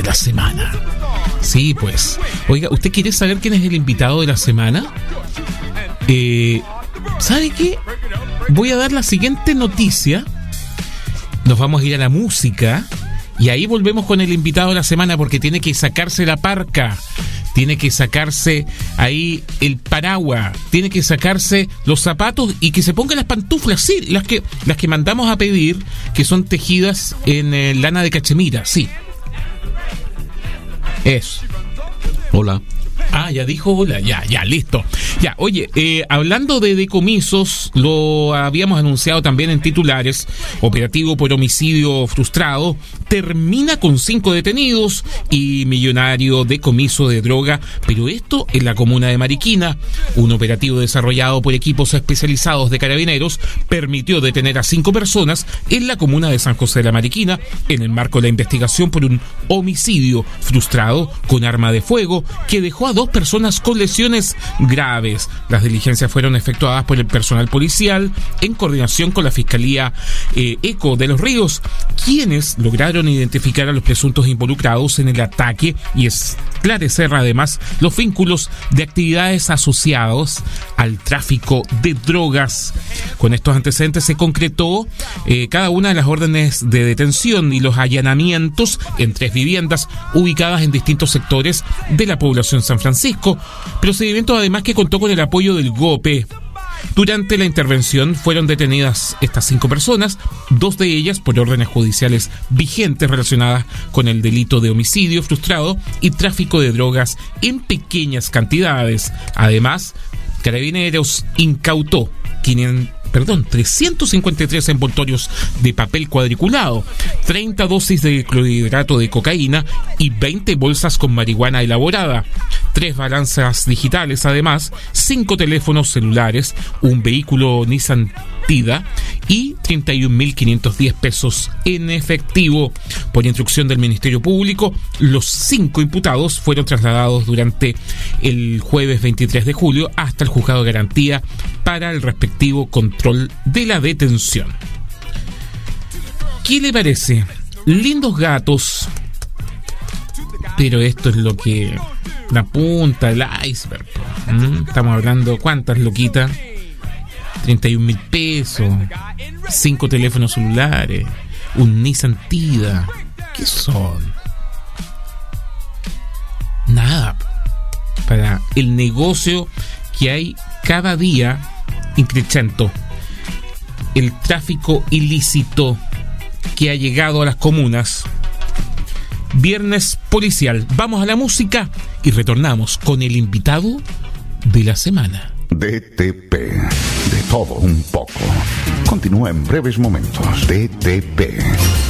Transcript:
la semana. Sí, pues. Oiga, ¿usted quiere saber quién es el invitado de la semana? ¿Sabe qué? Voy a dar la siguiente noticia. Nos vamos a ir a la música y ahí volvemos con el invitado de la semana, porque tiene que sacarse la parca, tiene que sacarse ahí el paraguas, tiene que sacarse los zapatos y que se ponga las pantuflas, sí, las que mandamos a pedir, que son tejidas en lana de cachemira, sí. Eso. Hola. Ah, ya dijo hola, ya, listo. Ya, oye, hablando de decomisos, lo habíamos anunciado también en titulares. Operativo por homicidio frustrado termina con 5 detenidos y millonario decomiso de droga, pero esto en la comuna de Mariquina. Un operativo desarrollado por equipos especializados de carabineros permitió detener a 5 personas en la comuna de San José de la Mariquina en el marco de la investigación por un homicidio frustrado con arma de fuego que dejó a 2 personas con lesiones graves. Las diligencias fueron efectuadas por el personal policial en coordinación con la Fiscalía ECO de Los Ríos, quienes lograron identificar a los presuntos involucrados en el ataque y esclarecer además los vínculos de actividades asociados al tráfico de drogas. Con estos antecedentes se concretó cada una de las órdenes de detención y los allanamientos en 3 viviendas ubicadas en distintos sectores de la población San Francisco, procedimiento además que contó con el apoyo del GOPE. Durante la intervención fueron detenidas estas 5 personas, 2 de ellas por órdenes judiciales vigentes relacionadas con el delito de homicidio frustrado y tráfico de drogas en pequeñas cantidades. Además, Carabineros incautó 353 envoltorios de papel cuadriculado, 30 dosis de clorhidrato de cocaína y 20 bolsas con marihuana elaborada, 3 balanzas digitales, además 5 teléfonos celulares, un vehículo Nissan Tida y 31.510 pesos en efectivo. Por instrucción del Ministerio Público, los 5 imputados fueron trasladados durante el jueves 23 de julio hasta el juzgado de garantía para el respectivo control de la detención. ¿Qué le parece? Lindos gatos, pero esto es lo que la punta del iceberg. Estamos hablando, ¿cuántas loquitas? 31.000 pesos, 5 teléfonos celulares, un Nissan Tida. ¿Qué son? Nada para el negocio que hay cada día increciendo, el tráfico ilícito que ha llegado a las comunas. Viernes policial. Vamos a la música y retornamos con el invitado de la semana. DTP, de todo un poco. Continúa en breves momentos. DTP.